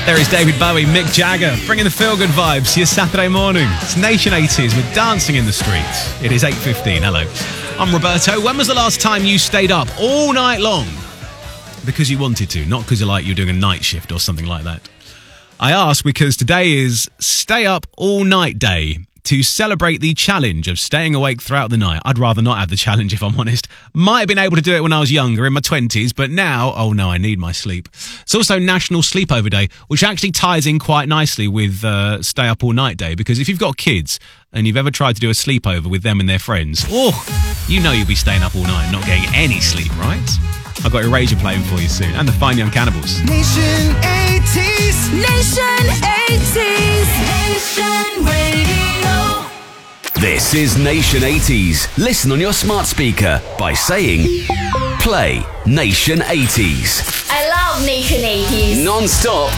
There is David Bowie, Mick Jagger, bringing the feel-good vibes to your Saturday morning. It's Nation 80s with Dancing in the Streets. It is 8:15. Hello. I'm Roberto. When was the last time you stayed up all night long? Because you wanted to, not because you're doing a night shift or something like that. I ask because today is Stay Up All Night Day, to celebrate the challenge of staying awake throughout the night. I'd rather not have the challenge, if I'm honest. Might have been able to do it when I was younger, in my 20s, but now, oh no, I need my sleep. It's also National Sleepover Day, which actually ties in quite nicely with Stay Up All Night Day, because if you've got kids and you've ever tried to do a sleepover with them and their friends, you know you'll be staying up all night and not getting any sleep, right? I've got Erasure playing for you soon, and the Fine Young Cannibals. Nation 80s. Nation 80s. Nation Radio. This is Nation 80s. Listen on your smart speaker by saying, play Nation 80s. I love Nation 80s. Non-stop